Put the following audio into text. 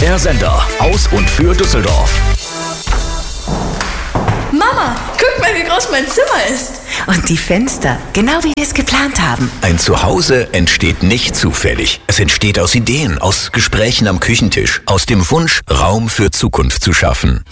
Der Sender aus und für Düsseldorf. Mama, guck mal, wie groß mein Zimmer ist. Und die Fenster, genau wie wir es geplant haben. Ein Zuhause entsteht nicht zufällig. Es entsteht aus Ideen, aus Gesprächen am Küchentisch, aus dem Wunsch, Raum für Zukunft zu schaffen.